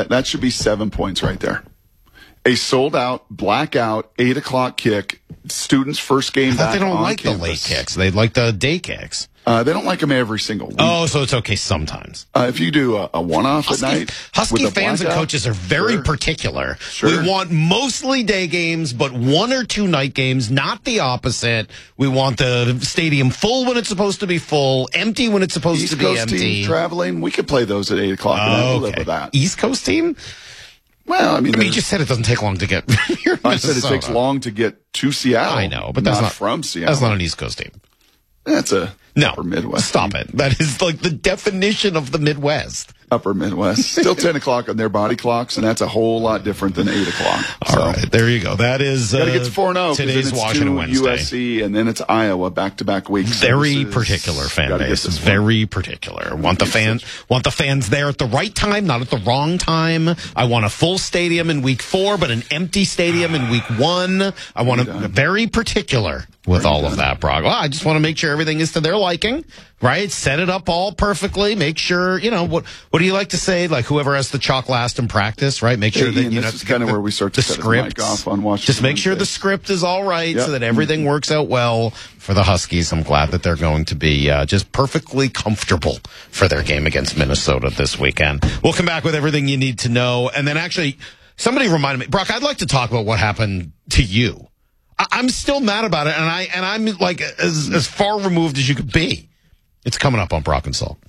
7 points right there. A sold out, blackout, 8 o'clock kick. Students' first game back. They don't on like campus. the late kicks. They like the day kicks. They don't like them every single week. Oh, so it's okay sometimes. If you do a one-off at night. Husky fans and coaches are very particular. We want mostly day games, but 1 or 2 night games, not the opposite. We want the stadium full when it's supposed to be full, empty when it's supposed to be East Coast empty. team traveling, we could play those at 8 o'clock, and I will live with that. East Coast team? Well, I mean, you just said it doesn't take long to get here. I said it takes long to get to Seattle. I know, but that's not from Seattle. That's not an East Coast team. That's a upper Midwest. Stop it. That is like the definition of the Midwest. Upper Midwest. Still 10 o'clock on their body clocks, and that's a whole lot different than 8 o'clock. All right, there you go. That is gotta get to 4-0. today's Washington Wednesday. USC, and then it's Iowa back-to-back weeks. Very particular fan base. Very particular. Want the fans there at the right time, not at the wrong time. I want a full stadium in week 4, but an empty stadium in week 1. I want to very particular with all of that, Brock. Well, I just want to make sure everything is to their liking, right? Set it up all perfectly. Make sure, what do you like to say? Like whoever has the chalk last in practice, right? Make sure that this is kind of where we start to set his mic off on Washington. Just make sure the script is all right so that everything works out well for the Huskies. I'm glad that they're going to be just perfectly comfortable for their game against Minnesota this weekend. We'll come back with everything you need to know. And then actually, somebody reminded me, Brock, I'd like to talk about what happened to you. I'm still mad about it, and I'm like as far removed as you could be. It's coming up on Brock and Salt.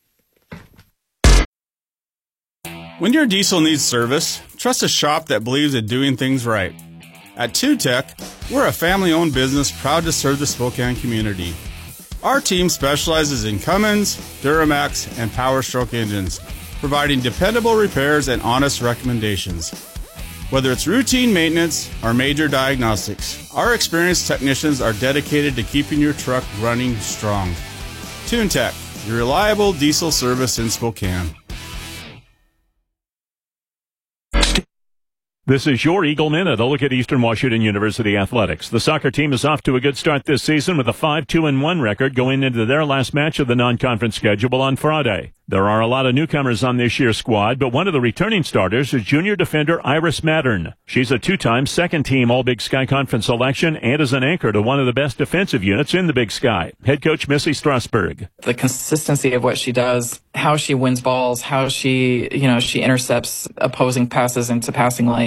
When your diesel needs service, trust a shop that believes in doing things right. At TuTech, we're a family-owned business proud to serve the Spokane community. Our team specializes in Cummins, Duramax, and Power Stroke engines, providing dependable repairs and honest recommendations. Whether it's routine maintenance or major diagnostics, our experienced technicians are dedicated to keeping your truck running strong. TuneTech, your reliable diesel service in Spokane. This is your Eagle Minute, a look at Eastern Washington University athletics. The soccer team is off to a good start this season with a 5-2-1 record going into their last match of the non-conference schedule on Friday. There are a lot of newcomers on this year's squad, but one of the returning starters is junior defender Iris Mattern. She's a 2-time second-team All-Big Sky Conference selection and is an anchor to one of the best defensive units in the Big Sky. Head coach Missy Strasburg. The consistency of what she does, how she wins balls, how she intercepts opposing passes into passing lanes.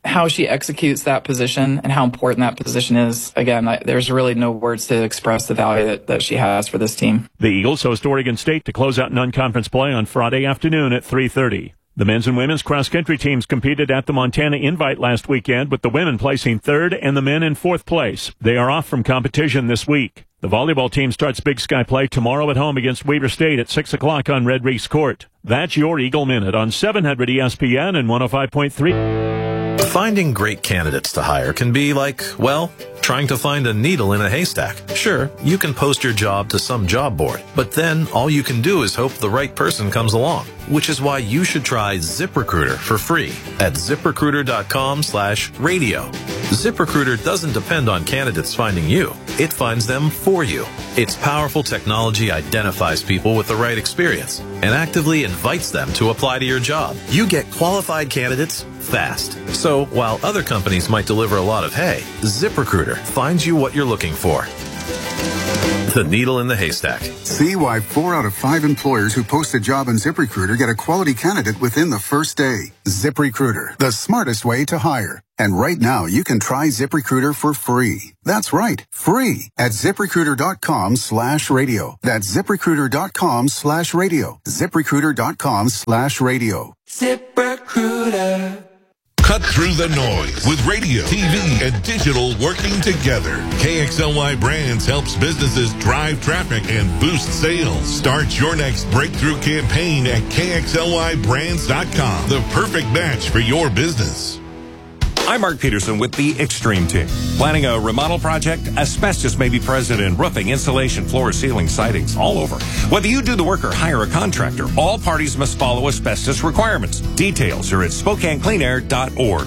how she executes that position and how important that position is. Again, there's really no words to express the value that she has for this team. The Eagles host Oregon State to close out non-conference play on Friday afternoon at 3:30. The men's and women's cross-country teams competed at the Montana Invite last weekend, with the women placing third and the men in fourth place. They are off from competition this week. The volleyball team starts Big Sky play tomorrow at home against Weber State at 6 o'clock on Red Reefs Court. That's your Eagle Minute on 700 ESPN and 105.3. Finding great candidates to hire can be like, well, trying to find a needle in a haystack. Sure, you can post your job to some job board, but then all you can do is hope the right person comes along, which is why you should try ZipRecruiter for free at ZipRecruiter.com/radio. ZipRecruiter doesn't depend on candidates finding you. It finds them for you. Its powerful technology identifies people with the right experience and actively invites them to apply to your job. You get qualified candidates fast. So while other companies might deliver a lot of hay, ZipRecruiter finds you what you're looking for. The needle in the haystack. See why 4 out of 5 employers who post a job on ZipRecruiter get a quality candidate within the first day. ZipRecruiter, the smartest way to hire. And right now, you can try ZipRecruiter for free. That's right, free at ZipRecruiter.com/radio. That's ZipRecruiter.com/radio. ZipRecruiter.com/radio. ZipRecruiter. Cut through the noise with radio, TV, and digital working together. KXLY Brands helps businesses drive traffic and boost sales. Start your next breakthrough campaign at KXLYBrands.com. The perfect match for your business. I'm Mark Peterson with the Extreme Team. Planning a remodel project? Asbestos may be present in roofing, insulation, floors, ceilings, sidings, all over. Whether you do the work or hire a contractor, all parties must follow asbestos requirements. Details are at SpokaneCleanAir.org.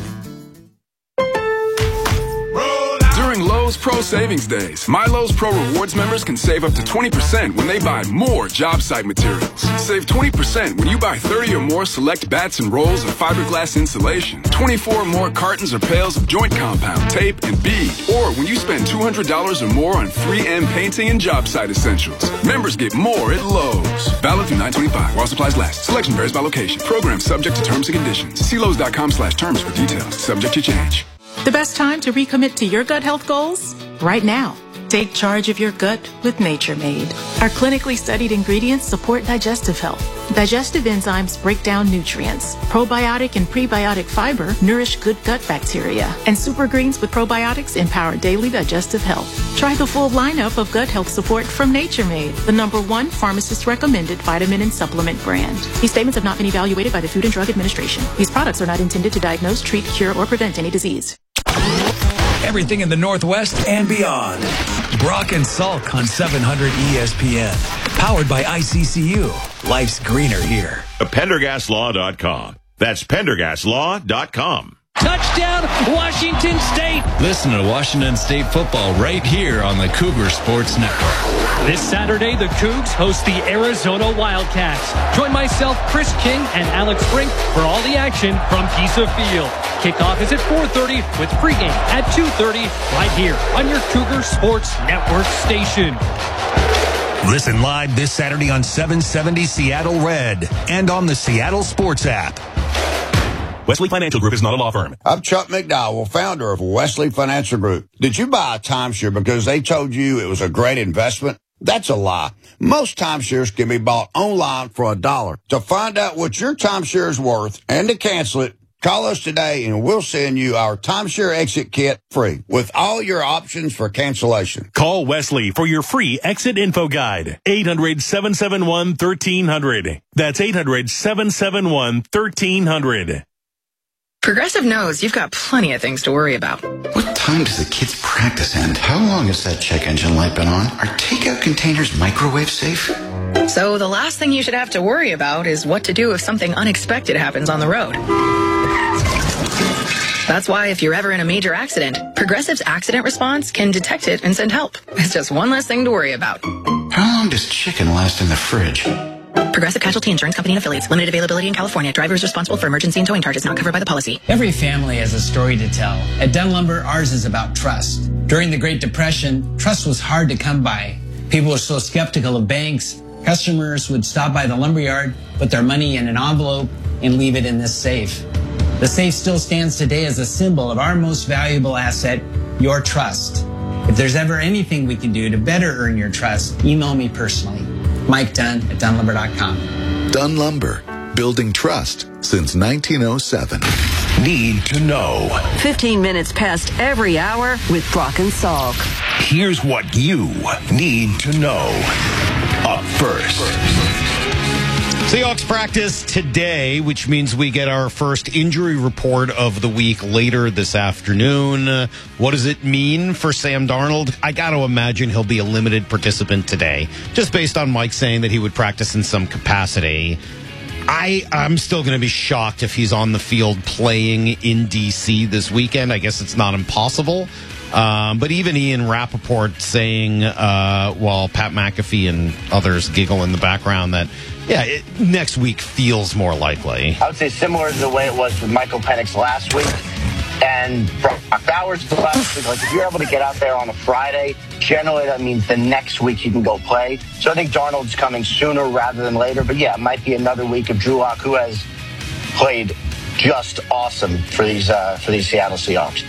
During Lowe's Pro Savings Days, my Lowe's Pro Rewards members can save up to 20% when they buy more job site materials. Save 20% when you buy 30 or more select bats and rolls of fiberglass insulation, 24 more cartons or pails of joint compound, tape, and bead, or when you spend $200 or more on 3M painting and job site essentials. Members get more at Lowe's. Valid through 9/25 while supplies last. Selection varies by location. Program subject to terms and conditions. See Lowe's.com/terms for details. Subject to change. The best time to recommit to your gut health goals? Right now. Take charge of your gut with Nature Made. Our clinically studied ingredients support digestive health. Digestive enzymes break down nutrients. Probiotic and prebiotic fiber nourish good gut bacteria. And super greens with probiotics empower daily digestive health. Try the full lineup of gut health support from Nature Made, the #1 pharmacist-recommended vitamin and supplement brand. These statements have not been evaluated by the Food and Drug Administration. These products are not intended to diagnose, treat, cure, or prevent any disease. Everything in the Northwest and beyond. Brock and Salk on 700 ESPN. Powered by ICCU. Life's greener here. PendergastLaw.com. That's PendergastLaw.com. Touchdown, Washington State. Listen to Washington State football right here on the Cougar Sports Network. This Saturday, the Cougs host the Arizona Wildcats. Join myself, Chris King, and Alex Brink for all the action from Pisa Field. Kickoff is at 4:30 with pregame at 2:30 right here on your Cougar Sports Network station. Listen live this Saturday on 770 Seattle Red and on the Seattle Sports app. Wesley Financial Group is not a law firm. I'm Chuck McDowell, founder of Wesley Financial Group. Did you buy a timeshare because they told you it was a great investment? That's a lie. Most timeshares can be bought online for $1. To find out what your timeshare is worth and to cancel it, call us today and we'll send you our timeshare exit kit free with all your options for cancellation. Call Wesley for your free exit info guide. 800-771-1300. That's 800-771-1300. Progressive knows you've got plenty of things to worry about. What time does the kids' practice end? How long has that check engine light been on? Are takeout containers microwave safe? So the last thing you should have to worry about is what to do if something unexpected happens on the road. That's why if you're ever in a major accident, Progressive's accident response can detect it and send help. It's just one less thing to worry about. How long does chicken last in the fridge? Progressive Casualty Insurance Company and Affiliates. Limited availability in California. Driver is responsible for emergency and towing charges not covered by the policy. Every family has a story to tell. At Dunn Lumber, ours is about trust. During the Great Depression, trust was hard to come by. People were so skeptical of banks. Customers would stop by the lumberyard, put their money in an envelope, and leave it in this safe. The safe still stands today as a symbol of our most valuable asset, your trust. If there's ever anything we can do to better earn your trust, email me personally. Mike Dunn at DunnLumber.com. Dunn Lumber, building trust since 1907. Need to know. 15 minutes past every hour with Brock and Salk. Here's what you need to know. Up first. Seahawks practice today, which means we get our first injury report of the week later this afternoon. What does it mean for Sam Darnold? I got to imagine he'll be a limited participant today, just based on Mike saying that he would practice in some capacity. I'm still going to be shocked if he's on the field playing in D.C. this weekend. I guess it's not impossible. But even Ian Rappaport saying, while Pat McAfee and others giggle in the background, that, next week feels more likely. I would say similar to the way it was with Michael Penix last week and Brock Bowers last week. Like, if you're able to get out there on a Friday, generally that means the next week you can go play. So I think Darnold's coming sooner rather than later. But yeah, it might be another week of Drew Lock, who has played just awesome for these Seattle Seahawks.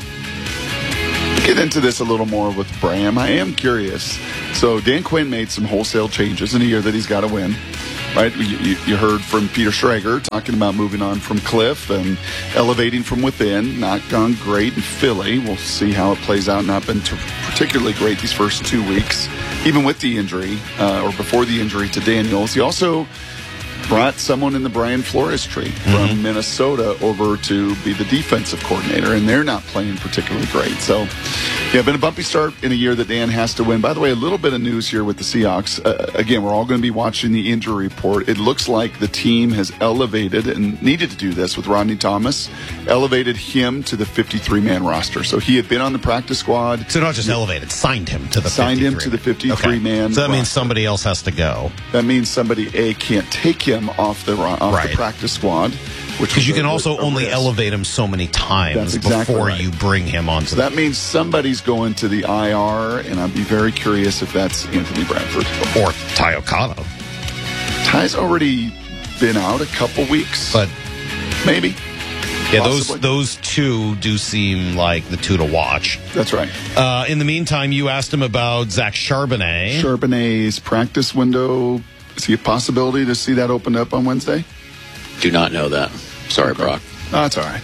Get into this a little more with Bram. I am curious. So Dan Quinn made some wholesale changes in a year that he's got to win. Right, you heard from Peter Schrager talking about moving on from Cliff and elevating from within. Not gone great in Philly. We'll see how it plays out. Not been particularly great these first 2 weeks, even with the injury or before the injury to Daniels. He also brought someone in the Brian Flores tree from Minnesota over to be the defensive coordinator, and they're not playing particularly great. So, been a bumpy start in a year that Dan has to win. By the way, a little bit of news here with the Seahawks. Again, we're all going to be watching the injury report. It looks like the team has elevated, and needed to do this with Rodney Thomas, elevated him to the 53-man roster. So he had been on the practice squad. So not just elevated, signed him to the 53-man. So that means somebody else has to go. That means somebody, can't take him off the practice squad. Because you can also only elevate him so many times before you bring him onto that means somebody's going to the IR, and I'd be very curious if that's Anthony Bradford. Or Ty Okada. Ty's already been out a couple weeks. But maybe. Yeah, those two do seem like the two to watch. That's right. In the meantime, you asked him about Zach Charbonnet. Charbonnet's practice window. Is he a possibility to see that open up on Wednesday? Do not know that. Sorry, okay. Brock. No, that's all right.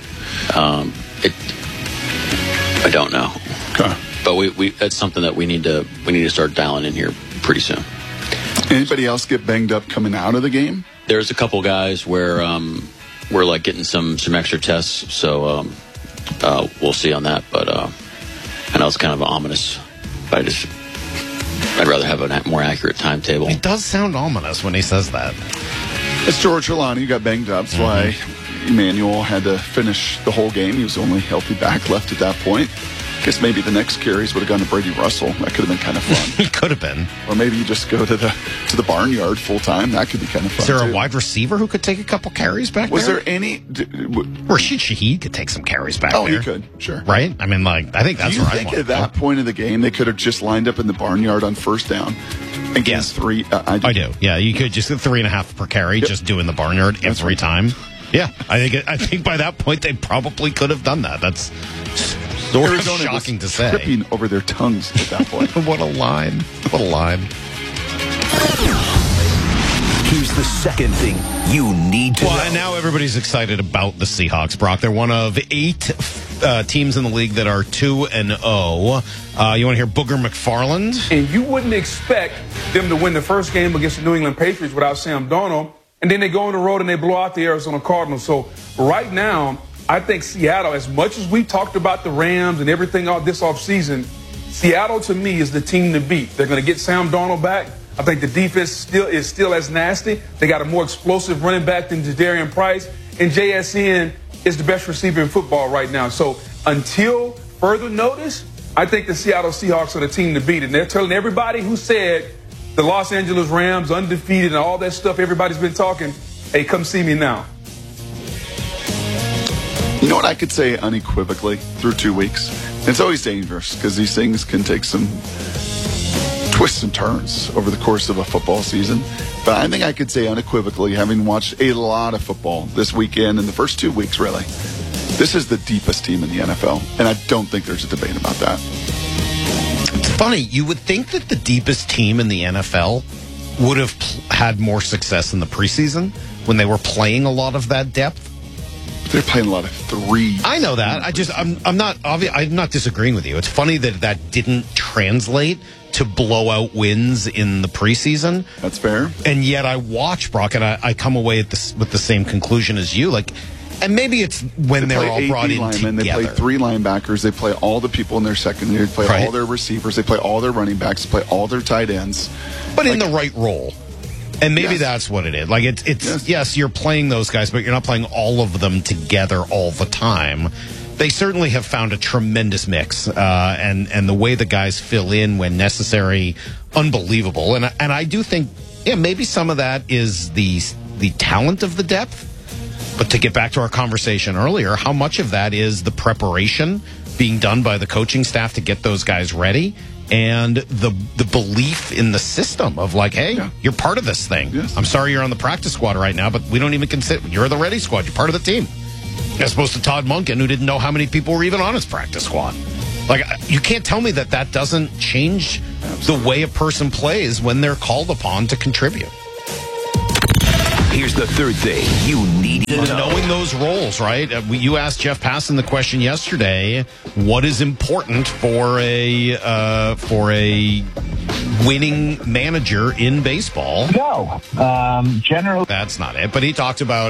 I don't know. Okay. But we that's something that we need to start dialing in here pretty soon. Anybody else get banged up coming out of the game? There's a couple guys where we're like getting some extra tests, so we'll see on that. But I know it's kind of ominous. But I'd rather have a more accurate timetable. It does sound ominous when he says that. It's George Holani who got banged up. That's why Emmanuel had to finish the whole game. He was the only healthy back left at that point. I guess maybe the next carries would have gone to Brady Russell. That could have been kind of fun. It could have been. Or maybe you just go to the barnyard full time. That could be kind of fun. Is there a wide receiver who could take a couple carries back there? Was there any? Rashid Shaheed could take some carries back there. Oh, he could. Sure. Right? I mean, I think that's right. Do you think at that point of the game they could have just lined up in the barnyard on first down? Against three? I do. Yeah, you could just 3.5 per carry, just doing the barnyard every time. Yeah, I think by that point they probably could have done that. That's sort of shocking to say. Tripping over their tongues at that point. What a line! What a line! Here's the second thing you need to know. And now everybody's excited about the Seahawks, Brock. They're one of 8 teams in the league that are 2-0. You want to hear Booger McFarland? And you wouldn't expect them to win the first game against the New England Patriots without Sam Darnold, and then they go on the road and they blow out the Arizona Cardinals. So right now, I think Seattle, as much as we talked about the Rams and everything all this offseason, Seattle to me is the team to beat. They're going to get Sam Darnold back. I think the defense is still as nasty. They got a more explosive running back than Jadarian Price, and JSN is the best receiver in football right now. So until further notice, I think the Seattle Seahawks are the team to beat. And they're telling everybody who said the Los Angeles Rams undefeated and all that stuff everybody's been talking, hey, come see me now. You know what I could say unequivocally through 2 weeks? It's always dangerous because these things can take some twists and turns over the course of a football season. But I think I could say unequivocally, having watched a lot of football this weekend and the first 2 weeks, really, This is the deepest team in the NFL, and I don't think there's a debate about that. It's funny. You would think that the deepest team in the NFL would have had more success in the preseason when they were playing a lot of that depth. They're playing a lot of threes. I know that. I'm not disagreeing with you. It's funny that didn't translate to blowout wins in the preseason. That's fair. And yet I watch, Brock, and I come away with the same conclusion as you. Like, and maybe it's when they're all brought in together. They play 3 linebackers. They play all the people in their secondary. They play all their receivers. They play all their running backs. They play all their tight ends. But in the right role. And maybe that's what it is. Like, it's yes, you're playing those guys, but you're not playing all of them together all the time. They certainly have found a tremendous mix, and the way the guys fill in when necessary, unbelievable. And I do think, maybe some of that is the talent of the depth. But to get back to our conversation earlier, how much of that is the preparation being done by the coaching staff to get those guys ready? And the belief in the system of like, hey, you're part of this thing. Yes. I'm sorry you're on the practice squad right now, but we don't even consider you're the ready squad. You're part of the team. As opposed to Todd Monken, who didn't know how many people were even on his practice squad. Like, you can't tell me that doesn't change the way a person plays when they're called upon to contribute. Here's the third thing you need to know. Knowing those roles, right? You asked Jeff Passan the question yesterday, what is important for a winning manager in baseball? No. Generally. That's not it. But he talked about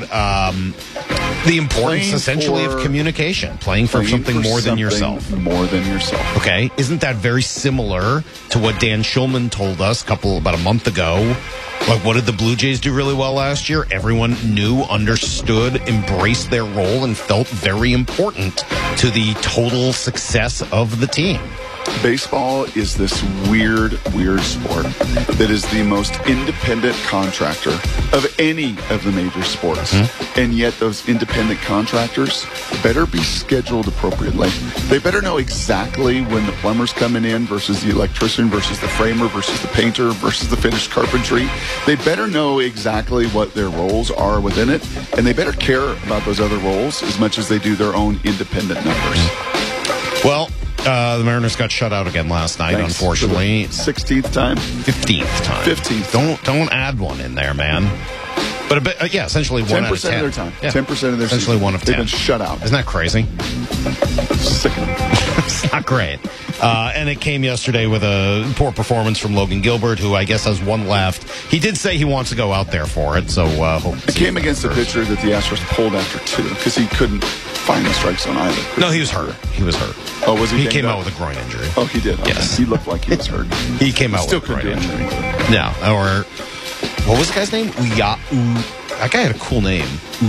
the importance, essentially, of communication. Playing for something more than yourself. More than yourself. Okay. Isn't that very similar to what Dan Shulman told us about a month ago? Like, what did the Blue Jays do really well last year? Everyone knew, understood, embraced their role, and felt very important to the total success of the team. Baseball is this weird sport that is the most independent contractor of any of the major sports. Mm-hmm. And yet those independent contractors better be scheduled appropriately. They better know exactly when the plumber's coming in versus the electrician versus the framer versus the painter versus the finished carpentry. They better know exactly what their roles are within it, and they better care about those other roles as much as they do their own independent numbers. Well, the Mariners got shut out again last night, unfortunately. 16th time? 15th time. 15th. Don't add one in there, man. But essentially 1 out of 10. 10% of their time. Yeah. 10% of their essentially season. 1 of 10. They've been shut out. Isn't that crazy? Sickening. It's not great. And it came yesterday with a poor performance from Logan Gilbert, who I guess has 1 left. He did say he wants to go out there for it, so it came against a pitcher that the Astros pulled after 2 because he couldn't find the strike zone either. No, he was hurt. Oh, was he? He came out with a groin injury. Oh, he did? Okay. Yes. He looked like he was hurt. He came out with a groin injury. No, or what was the guy's name? That guy had a cool name.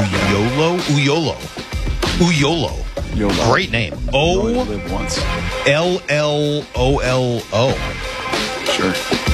Uyolo. Great name. O-L-L-O-L-O. Sure.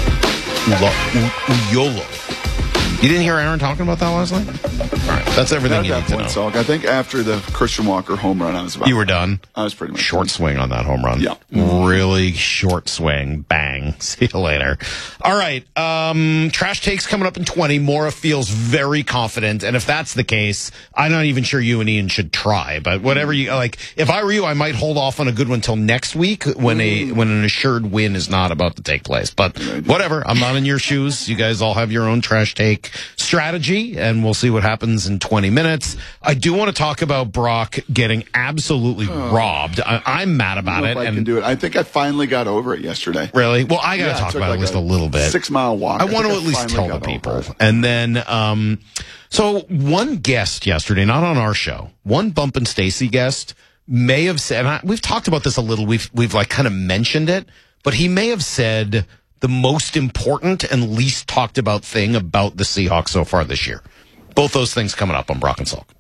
Uyolo. You didn't hear Aaron talking about that last night? All right. That's everything you need to know. Salk. I think after the Christian Walker home run, you were done? I was pretty much short swing on that home run. Yeah. Really short swing. Bang. See you later. All right. Trash takes coming up in 20. Maura feels very confident. And if that's the case, I'm not even sure you and Ian should try. But whatever you like, if I were you, I might hold off on a good one till next week when an assured win is not about to take place. But whatever. I'm not in your shoes. You guys all have your own trash take strategy, and we'll see what happens in 20 minutes. I do want to talk about Brock getting absolutely robbed. I'm mad about it. I can do it. I think I finally got over it yesterday. Really? Well, I got to talk about it at least a little bit. 6-mile walk. I want to at least tell the people. And then, so one guest yesterday, not on our show, one Bump and Stacy guest may have said, and we've talked about this a little, we've like kind of mentioned it, but he may have said the most important and least talked about thing about the Seahawks so far this year. Both those things coming up on Brock and Salk.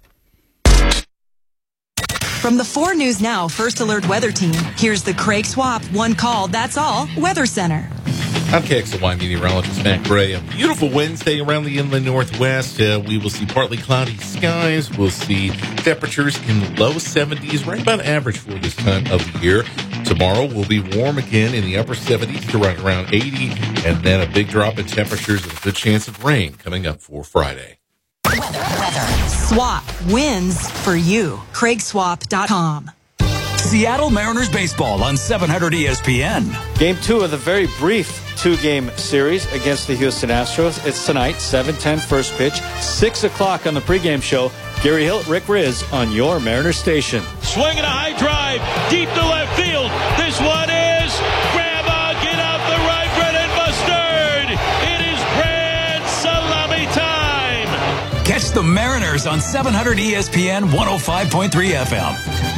From the 4 News Now First Alert Weather Team, here's the Craig Swap One Call, That's All Weather Center. I'm KXLY meteorologist Matt Gray. A beautiful Wednesday around the inland Northwest. We will see partly cloudy skies. We'll see temperatures in low 70s, right about average for this time of the year. Tomorrow will be warm again in the upper 70s to right around 80, and then a big drop in temperatures and a good chance of rain coming up for Friday. Weather. Swap wins for you. CraigSwap.com. Seattle Mariners baseball on 700 ESPN. Game 2 of the very brief 2-game series against the Houston Astros. It's tonight, 7:10 first pitch, 6 o'clock on the pregame show. Gary Hill, Rick Riz on your Mariners station. Swinging a high drive, deep to left field. This one is grandma, get out the right, bread and mustard. It is grand salami time. Catch the Mariners on 700 ESPN 105.3 FM.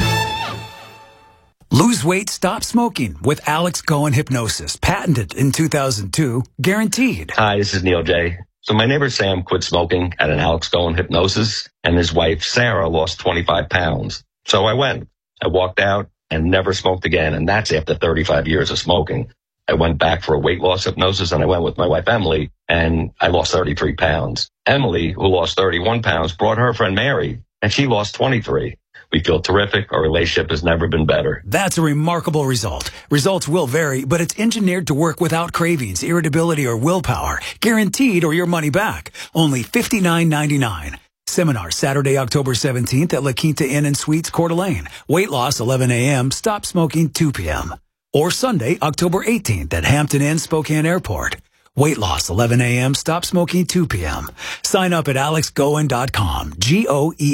Lose weight, stop smoking with Alex Cohen Hypnosis. Patented in 2002. Guaranteed. Hi, this is Neil J. So my neighbor Sam quit smoking at an Alex Cohen Hypnosis, and his wife Sarah lost 25 pounds. So I went. I walked out and never smoked again, and that's after 35 years of smoking. I went back for a weight loss hypnosis, and I went with my wife Emily, and I lost 33 pounds. Emily, who lost 31 pounds, brought her friend Mary, and she lost 23. We feel terrific. Our relationship has never been better. That's a remarkable result. Results will vary, but it's engineered to work without cravings, irritability, or willpower. Guaranteed or your money back. Only $59.99. Seminar Saturday, October 17th at La Quinta Inn and Suites, Coeur d'Alene. Weight loss 11 a.m., stop smoking 2 p.m. Or Sunday, October 18th at Hampton Inn, Spokane Airport. Weight loss 11 a.m., stop smoking 2 p.m. Sign up at alexgoen.com. GOE